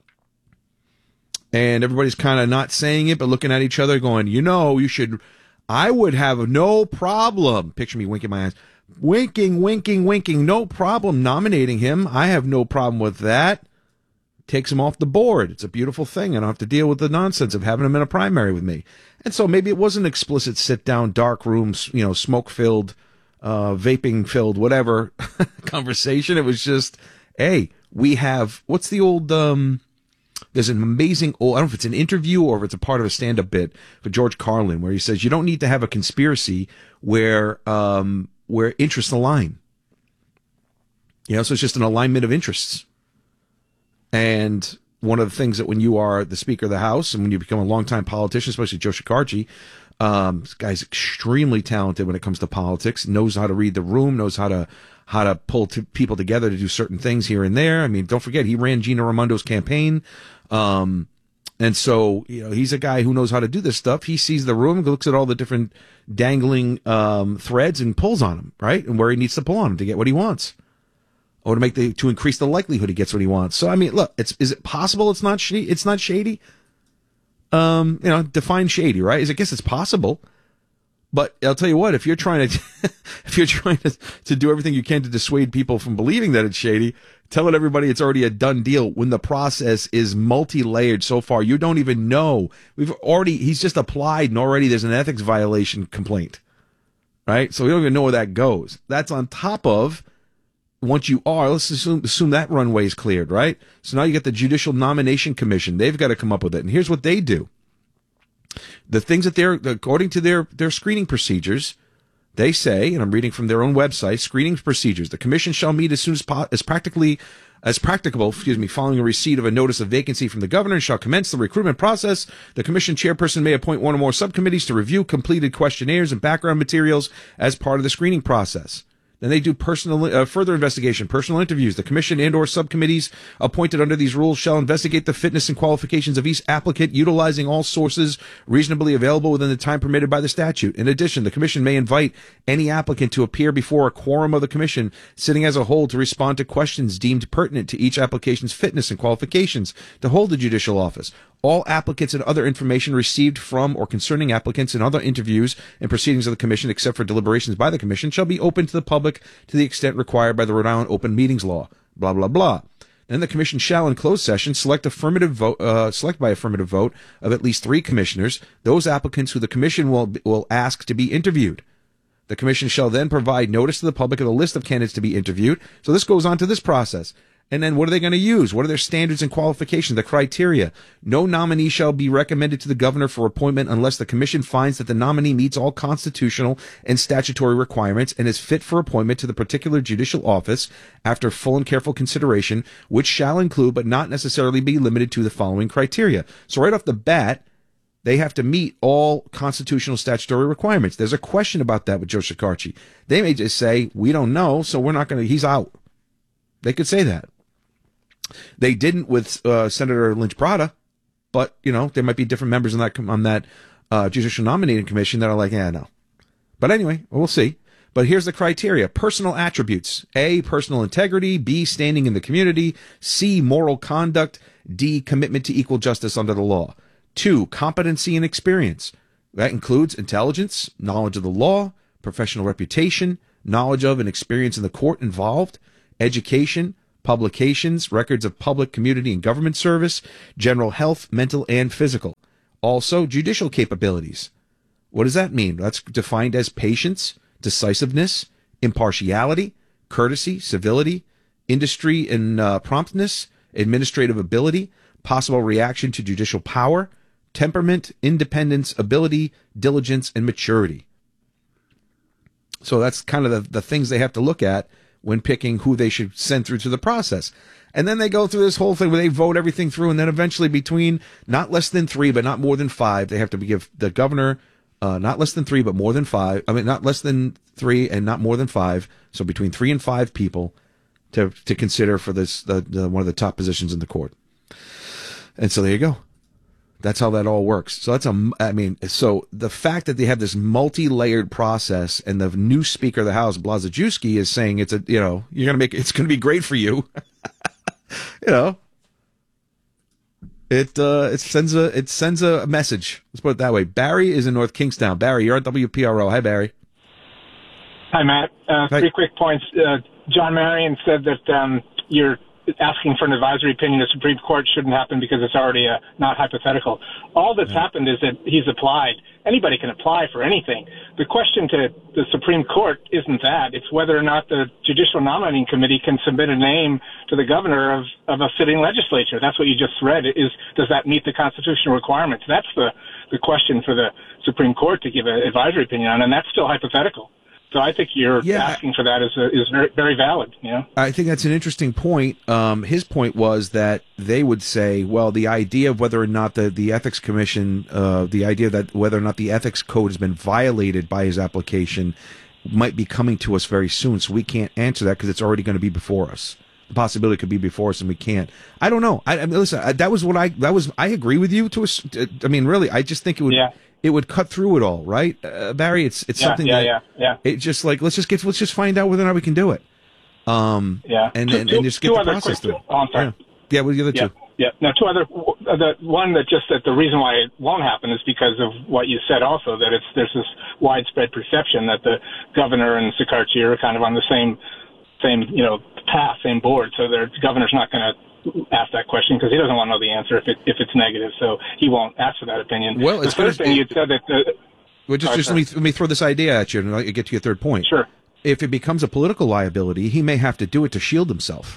Speaker 1: And everybody's kind of not saying it, but looking at each other going, you should, I would have no problem. Picture me winking my eyes. Winking, no problem nominating him. I have no problem with that. Takes him off the board. It's a beautiful thing. I don't have to deal with the nonsense of having him in a primary with me. And so maybe it was an explicit sit-down, dark room, smoke-filled, vaping-filled, whatever conversation. It was just, hey, we have, what's the old, there's an amazing old, I don't know if it's an interview or if it's a part of a stand-up bit for George Carlin, where he says you don't need to have a conspiracy where interests align. So it's just an alignment of interests. And one of the things that when you are the Speaker of the House and when you become a longtime politician, especially Joe Shekarchi, this guy's extremely talented when it comes to politics, knows how to read the room, knows how to pull people together to do certain things here and there. I mean, don't forget, he ran Gina Raimondo's campaign. And so, he's a guy who knows how to do this stuff. He sees the room, looks at all the different dangling threads and pulls on them, right? And where he needs to pull on them to get what he wants. Or to increase the likelihood he gets what he wants. So, I mean, look, is it possible it's not shady? Define shady, right? I guess it's possible. But I'll tell you what, if you're trying to do everything you can to dissuade people from believing that it's shady, telling everybody it's already a done deal when the process is multi-layered so far, you don't even know. He's just applied and already there's an ethics violation complaint, right? So we don't even know where that goes. That's on top of once you are, let's assume that runway is cleared, right? So now you get the Judicial Nomination Commission. They've got to come up with it. And here's what they do. The things that according to their screening procedures, they say, and I'm reading from their own website, screening procedures. The commission shall meet as soon as practicable, following a receipt of a notice of vacancy from the governor, and shall commence the recruitment process. The commission chairperson may appoint one or more subcommittees to review completed questionnaires and background materials as part of the screening process. Then they do further investigation, personal interviews. The commission and or subcommittees appointed under these rules shall investigate the fitness and qualifications of each applicant, utilizing all sources reasonably available within the time permitted by the statute. In addition, the commission may invite any applicant to appear before a quorum of the commission, sitting as a whole, to respond to questions deemed pertinent to each application's fitness and qualifications to hold the judicial office. All applicants and other information received from or concerning applicants and other interviews and proceedings of the commission, except for deliberations by the commission, shall be open to the public to the extent required by the Rhode Island Open Meetings Law. Blah, blah, blah. Then the commission shall, in closed session, select by affirmative vote of at least 3 commissioners, those applicants who the commission will ask to be interviewed. The commission shall then provide notice to the public of the list of candidates to be interviewed. So this goes on to this process. And then what are they going to use? What are their standards and qualifications, the criteria? No nominee shall be recommended to the governor for appointment unless the commission finds that the nominee meets all constitutional and statutory requirements and is fit for appointment to the particular judicial office after full and careful consideration, which shall include but not necessarily be limited to the following criteria. So right off the bat, they have to meet all constitutional statutory requirements. There's a question about that with Joe Shekarchi. They may just say, we don't know, so we're not going to, he's out. They could say that. They didn't with Senator Lynch Prada, but there might be different members on that judicial nominating commission that are like, no. But anyway, we'll see. But here's the criteria. Personal attributes. A, personal integrity. B, standing in the community. C, moral conduct. D, commitment to equal justice under the law. 2, competency and experience. That includes intelligence, knowledge of the law, professional reputation, knowledge of and experience in the court involved, education, publications, records of public, community, and government service, general health, mental, and physical. Also, judicial capabilities. What does that mean? That's defined as patience, decisiveness, impartiality, courtesy, civility, industry and promptness, administrative ability, possible reaction to judicial power, temperament, independence, ability, diligence, and maturity. So that's kind of the things they have to look at when picking who they should send through to the process. And then they go through this whole thing where they vote everything through, and then eventually between not less than 3 but not more than 5, they have to give the governor not less than 3 but more than 5. I mean, not less than 3 and not more than 5. So between 3 and 5 people to consider for this one of the top positions in the court. And so there you go. That's how that all works. So so the fact that they have this multi-layered process, and the new Speaker of the House, Blaszczewski, is saying it's going to be great for you. It sends a message. Let's put it that way. Barry is in North Kingstown. Barry, you're at WPRO. Hi, Barry.
Speaker 9: Hi, Matt.
Speaker 1: Hi.
Speaker 9: 3 quick points. John Marion said that you're asking for an advisory opinion of the Supreme Court shouldn't happen because it's already not hypothetical. All that's happened is that he's applied. Anybody can apply for anything. The question to the Supreme Court isn't that. It's whether or not the Judicial Nominating Committee can submit a name to the governor of a sitting legislature. That's what you just read. Does that meet the constitutional requirements? That's the question for the Supreme Court to give an advisory opinion on, and that's still hypothetical. So I think you're asking for that is very, very valid.
Speaker 1: I think that's an interesting point. His point was that they would say, well, the idea of whether or not the Ethics Commission, the idea that whether or not the Ethics Code has been violated by his application might be coming to us very soon. So we can't answer that because it's already going to be before us. The possibility could be before us, and we can't. I don't know. I mean, listen, I agree with you really, I just think it would. Yeah. It would cut through it all, right, Barry? It's something. Yeah. It's just like let's just find out whether or not we can do it. And just get the process through.
Speaker 9: Oh, I'm sorry.
Speaker 1: Yeah, with the other two.
Speaker 9: Yeah. Now, 2 other. One that the reason why it won't happen is because of what you said. Also, that there's this widespread perception that the governor and Sikarchi are kind of on the same path, same board. So the governor's not going to ask that question because he doesn't want to know the answer if it's negative, so he won't ask for that opinion.
Speaker 1: Well,
Speaker 9: the first thing you said that.
Speaker 1: Let me throw this idea at you, and I'll get to your third point.
Speaker 9: Sure.
Speaker 1: If it becomes a political liability, he may have to do it to shield himself.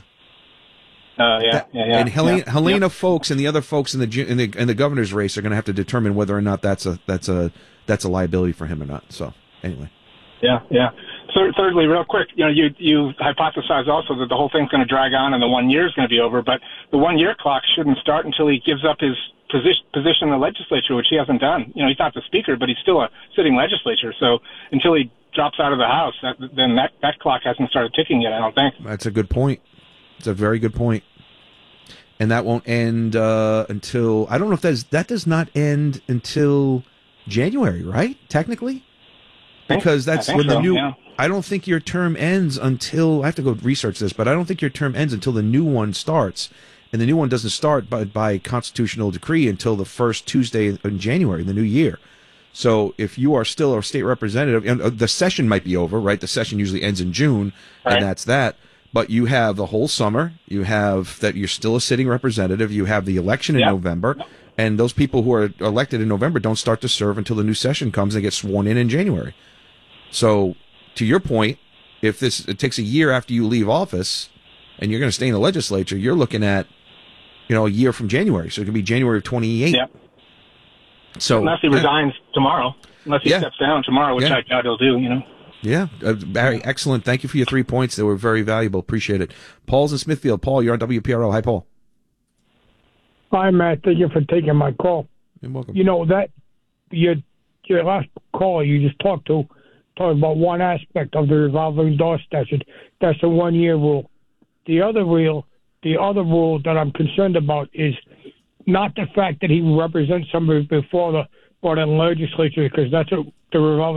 Speaker 1: And Helena Folks and the other folks in the governor's race are going to have to determine whether or not that's a liability for him or not. So anyway.
Speaker 9: Yeah. Thirdly, real quick, you hypothesize also that the whole thing's going to drag on and the 1 year is going to be over, but the 1 year clock shouldn't start until he gives up his position in the legislature, which he hasn't done. He's not the speaker, but he's still a sitting legislature. So until he drops out of the House, then that clock hasn't started ticking yet, I don't think.
Speaker 1: That's a good point. It's a very good point. And that won't end until, I don't know if that does not end until January, right? Technically? Because that's when the new... I don't think your term ends until, I have to go research this, but I don't think your term ends until the new one starts. And the new one doesn't start by constitutional decree until the first Tuesday in January, the new year. So if you are still a state representative, and the session might be over, right? The session usually ends in June, and that's that. But you have the whole summer. You have that you're still a sitting representative. You have the election in November. And those people who are elected in November don't start to serve until the new session comes and get sworn in January. So... to your point, if it takes a year after you leave office and you're going to stay in the legislature, you're looking at, a year from January. So it could be January of 28.
Speaker 9: Yep.
Speaker 1: So
Speaker 9: unless he resigns tomorrow, unless he steps down tomorrow, which I doubt he'll do,
Speaker 1: Yeah. Barry, excellent. Thank you for your 3 points. They were very valuable. Appreciate it. Paul's in Smithfield. Paul, you're on WPRO. Hi, Paul.
Speaker 12: Hi, Matt. Thank you for taking my call.
Speaker 1: You're welcome.
Speaker 12: That your last caller you just talked about one aspect of the revolving door statute. That's the 1 year rule. The other rule that I'm concerned about is not the fact that he represents somebody before the legislature, because that's what the revolving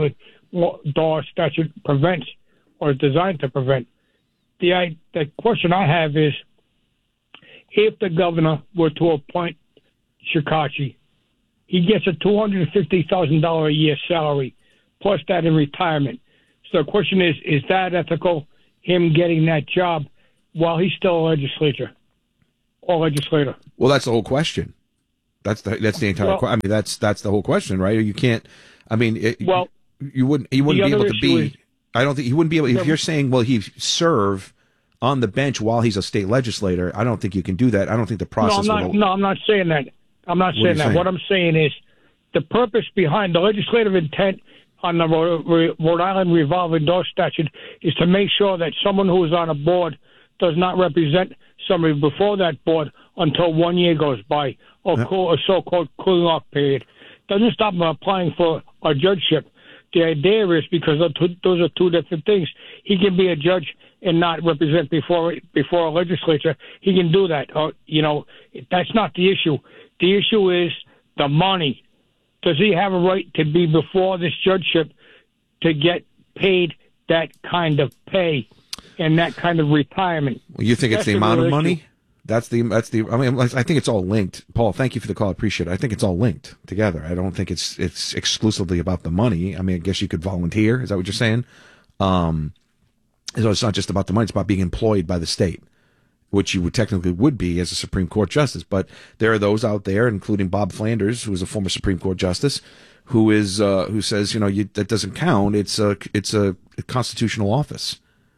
Speaker 12: DOS statute prevents or is designed to prevent. The question I have is, if the governor were to appoint Shekarchi, he gets a $250,000 a year salary, plus that in retirement. So the question is that ethical, him getting that job while he's still a legislator?
Speaker 1: Well, that's the whole question. That's the entire. I mean, that's the whole question, right? You can't. I mean, you wouldn't be able to be. I don't think he wouldn't be able. If you're saying, well, he serve on the bench while he's a state legislator, I don't think you can do that. I don't think the process.
Speaker 12: I'm not saying that. I'm not saying that. What I'm saying is the purpose behind the legislative intent on the Rhode Island revolving door statute is to make sure that someone who is on a board does not represent somebody before that board until 1 year goes by, or a so-called cooling off period. Doesn't stop them applying for a judgeship. The idea is, because those are two different things, he can be a judge and not represent before a legislature. He can do that. That's not the issue. The issue is the money. Does he have a right to be before this judgeship to get paid that kind of pay and that kind of retirement?
Speaker 1: Well, you think it's the amount of money? That's the. I mean, I think it's all linked. Paul, thank you for the call. I appreciate it. I think it's all linked together. I don't think it's exclusively about the money. I mean, I guess you could volunteer. Is that what you're saying? So it's not just about the money. It's about being employed by the state, which you would be as a Supreme Court justice. But there are those out there, including Bob Flanders, who is a former Supreme Court justice, who says, that doesn't count. It's a constitutional office.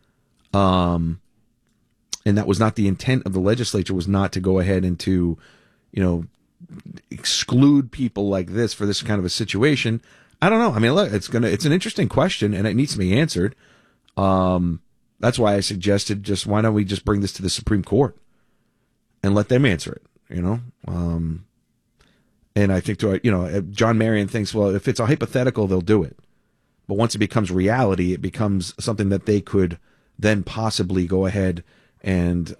Speaker 1: And that was not the intent of the legislature, was not to go ahead and to, exclude people like this for this kind of a situation. I don't know. I mean, look, it's an interesting question, and it needs to be answered. That's why I suggested, why don't we just bring this to the Supreme Court and let them answer it, And I think John Marion thinks, well, if it's a hypothetical, they'll do it. But once it becomes reality, it becomes something that they could then possibly go ahead and,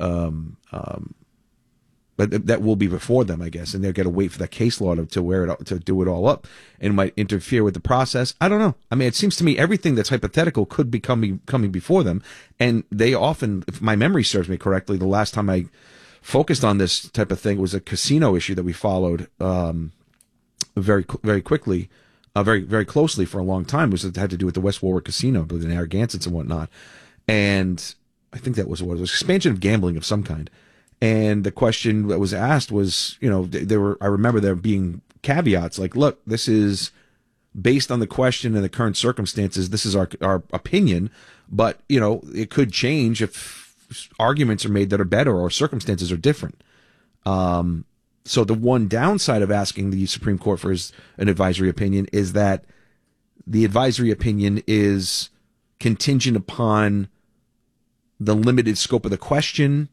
Speaker 1: but that will be before them, I guess, and they're going to wait for that case law to do it all up, and might interfere with the process. I don't know. I mean, it seems to me everything that's hypothetical could be coming before them, and they often, if my memory serves me correctly, the last time I focused on this type of thing was a casino issue that we followed very quickly, very very closely for a long time. It had to do with the West Warwick Casino, with the Narragansetts and whatnot, and I think that was what it was, expansion of gambling of some kind. And the question that was asked was, I remember there being caveats like, look, this is based on the question and the current circumstances. This is our opinion, but it could change if arguments are made that are better or circumstances are different. So the one downside of asking the Supreme Court for an advisory opinion is that the advisory opinion is contingent upon the limited scope of the question,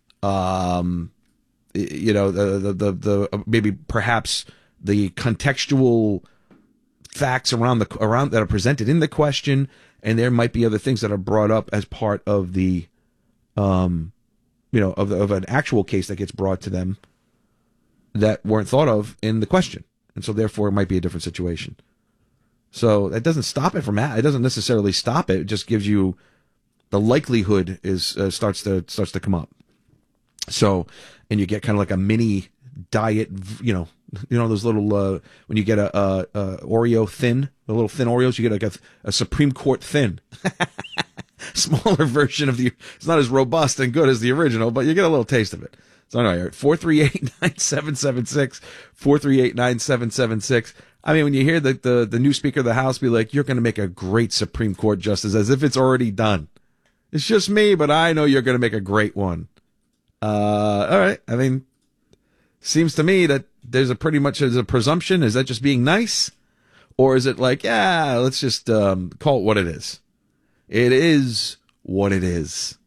Speaker 1: maybe perhaps the contextual facts around that are presented in the question, and there might be other things that are brought up as part of the, of an actual case that gets brought to them that weren't thought of in the question, and so therefore it might be a different situation. So that doesn't stop it from that. It doesn't necessarily stop it. It just gives you the likelihood starts to come up. So, and you get kind of like a mini diet, those little when you get a Oreo thin, the little thin Oreos, you get like a Supreme Court thin, smaller version of it's not as robust and good as the original, but you get a little taste of it. So anyway, 438-9776, 438-9776. I mean, when you hear the new Speaker of the House be like, you're going to make a great Supreme Court justice, as if it's already done. It's just me, but I know you're going to make a great one. All right. I mean, seems to me that there's a presumption. Is that just being nice? Or is it like, let's just call it what it is? It is what it is.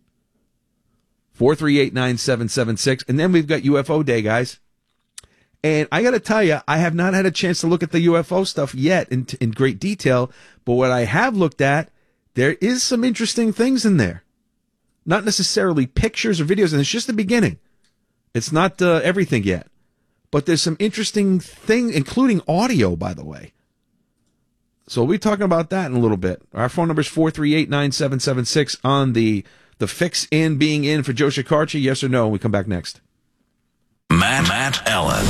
Speaker 1: 438-9776. And then we've got UFO Day, guys. And I got to tell you, I have not had a chance to look at the UFO stuff yet in great detail. But what I have looked at, there is some interesting things in there. Not necessarily pictures or videos, and it's just the beginning. It's not everything yet. But there's some interesting thing, including audio, by the way. So we'll be talking about that in a little bit. Our phone number is 438-9776 on the fix in being in for Joe Shikarchi. Yes or no? When we come back next.
Speaker 11: Matt Allen.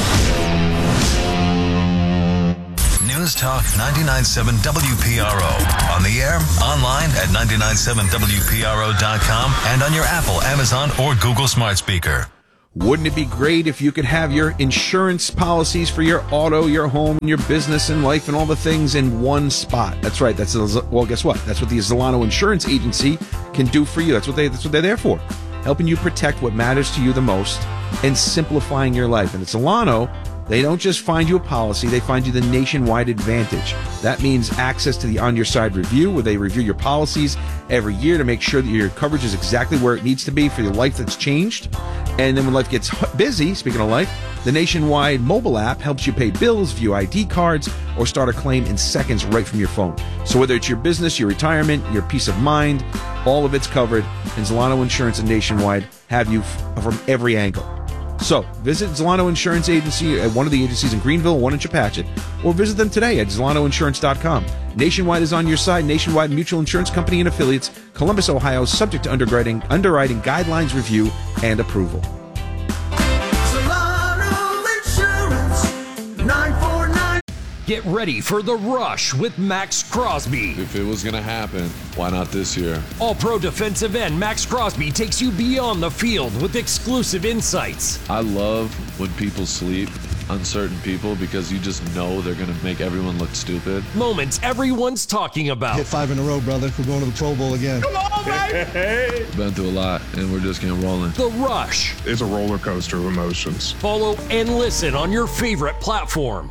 Speaker 11: News Talk 99.7 WPRO. On the air, online at 997WPRO.com, and on your Apple, Amazon, or Google smart speaker.
Speaker 1: Wouldn't it be great if you could have your insurance policies for your auto, your home, your business and life and all the things in one spot? That's right. Well, guess what? That's what the Zolano Insurance Agency can do for you. That's what they're there for. Helping you protect what matters to you the most and simplifying your life. And at Zolano, they don't just find you a policy, they find you the nationwide advantage. That means access to the On Your Side review, where they review your policies every year to make sure that your coverage is exactly where it needs to be for your life that's changed. And then when life gets busy, speaking of life, the nationwide mobile app helps you pay bills, view ID cards, or start a claim in seconds right from your phone. So whether it's your business, your retirement, your peace of mind, all of it's covered. And Zolano Insurance and Nationwide have you from every angle. So visit Zolano Insurance Agency at one of the agencies in Greenville, one in Chepachet, or visit them today at ZolanoInsurance.com. Nationwide is on your side. Nationwide Mutual Insurance Company and affiliates, Columbus, Ohio, subject to underwriting guidelines review and approval.
Speaker 6: Zolano Insurance, 949.
Speaker 4: Get ready for The Rush with Max Crosby.
Speaker 13: If it was going to happen, why not this year?
Speaker 4: All-pro defensive end Max Crosby takes you beyond the field with exclusive insights.
Speaker 13: I love when people sleep on certain people because you just know they're going to make everyone look stupid.
Speaker 4: Moments everyone's talking about.
Speaker 14: Hit 5 in a row, brother. We're going to the Pro Bowl again.
Speaker 4: Come on, baby!
Speaker 13: Been through a lot, and we're just getting rolling.
Speaker 4: The Rush.
Speaker 16: It's a roller coaster of emotions.
Speaker 4: Follow and listen on your favorite platform.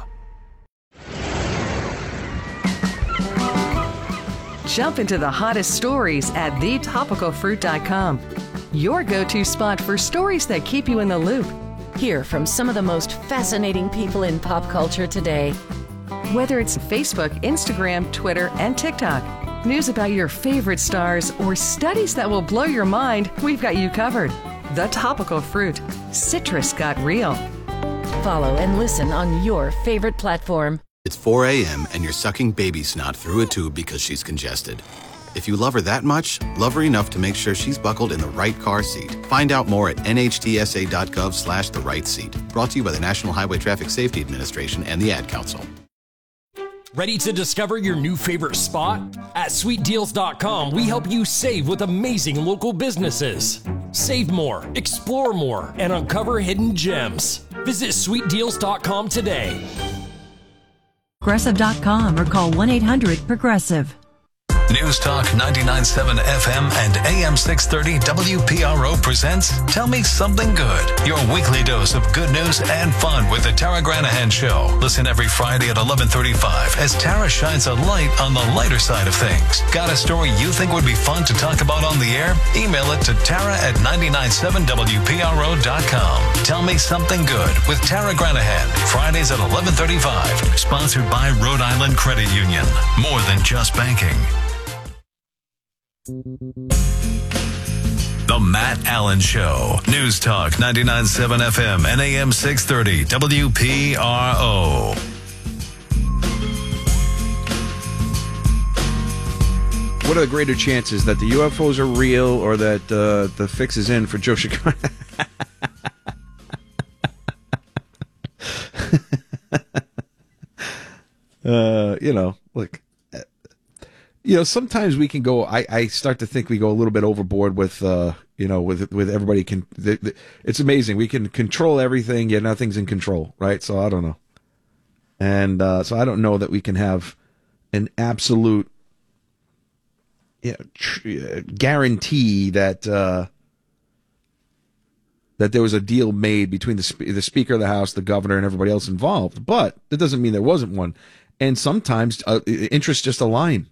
Speaker 2: Jump into the hottest stories at thetopicalfruit.com. Your go-to spot for stories that keep you in the loop.
Speaker 5: Hear from some of the most fascinating people in pop culture today.
Speaker 2: Whether it's Facebook, Instagram, Twitter, and TikTok, news about your favorite stars, or studies that will blow your mind, we've got you covered. The Topical Fruit. Citrus got real.
Speaker 5: Follow and listen on your favorite platform.
Speaker 17: It's 4 a.m. and you're sucking baby snot through a tube because she's congested. If you love her that much, love her enough to make sure she's buckled in the right car seat. Find out more at nhtsa.gov/the right seat. Brought to you by the National Highway Traffic Safety Administration and the Ad Council.
Speaker 4: Ready to discover your new favorite spot? At sweetdeals.com, we help you save with amazing local businesses. Save more, explore more, and uncover hidden gems. Visit sweetdeals.com today.
Speaker 18: Progressive.com or call 1-800-PROGRESSIVE.
Speaker 11: News Talk 99.7 FM and AM 630 WPRO presents Tell Me Something Good, your weekly dose of good news and fun with the Tara Granahan Show. Listen every Friday at 11:35 as Tara shines a light on the lighter side of things. Got a story you think would be fun to talk about on the air? Email it to Tara at 997WPRO.com. Tell Me Something Good with Tara Granahan, Fridays at 11:35. Sponsored by Rhode Island Credit Union. More than just banking. The Matt Allen Show. News Talk 99.7 FM and AM 630 WPRO.
Speaker 1: What are the greater chances that the UFOs are real or that the fix is in for Joe Shikarchi? Look. Sometimes we can go. I start to think we go a little bit overboard with, with everybody it's amazing. We can control everything, yet nothing's in control, right? So I don't know, and so I don't know that we can have an absolute, guarantee that that there was a deal made between the Speaker of the House, the governor, and everybody else involved. But that doesn't mean there wasn't one. And sometimes interests just align.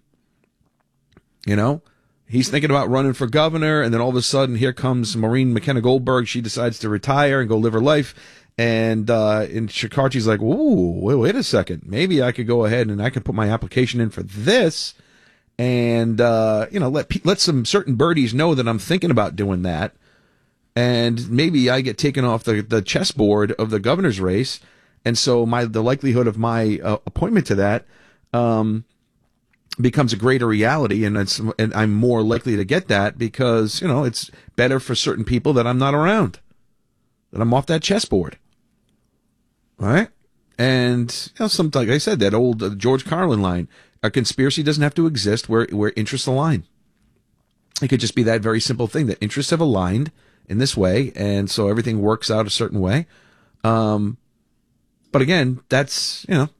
Speaker 1: He's thinking about running for governor, and then all of a sudden, here comes Maureen McKenna Goldberg. She decides to retire and go live her life. And Shikarchi's like, "Ooh, wait a second. Maybe I could go ahead and I could put my application in for this, and let some certain birdies know that I'm thinking about doing that, and maybe I get taken off the chessboard of the governor's race, and so the likelihood of my appointment to that." becomes a greater reality, and I'm more likely to get that because, it's better for certain people that I'm not around, that I'm off that chessboard. All right? And, like I said, that old George Carlin line, a conspiracy doesn't have to exist where interests align. It could just be that very simple thing, that interests have aligned in this way, and so everything works out a certain way. But again, that's,